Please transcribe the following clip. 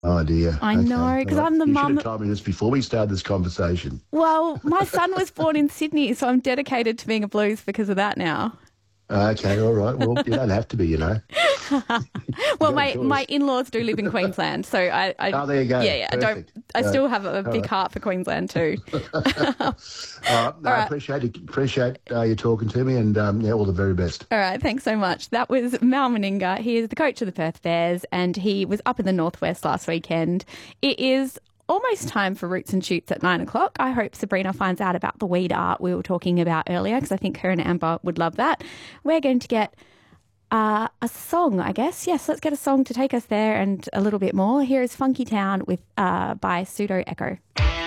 Oh dear. I Okay. know, All because right. I'm the You should have mum. told me this before we started this conversation. Well, my son was born in Sydney, so I'm dedicated to being a blues because of that now. Okay. All right. Well, you don't have to be. You Well, got a my choice. in-laws do live in Queensland, so Oh, there you go. yeah, I don't. Perfect. I All right. still have a All big right. heart for Queensland too. All right. No, All I right. appreciate you talking to me, and yeah, all the very best. All right, thanks so much. That was Mal Meninga. He is the coach of the Perth Bears, and he was up in the northwest last weekend. It is almost time for Roots and Shoots at 9 o'clock. I hope Sabrina finds out about the weed art we were talking about earlier, because I think her and Amber would love that. We're going to get a song, I guess. Yes, let's get a song to take us there and a little bit more. Here is Funky Town with by Pseudo Echo.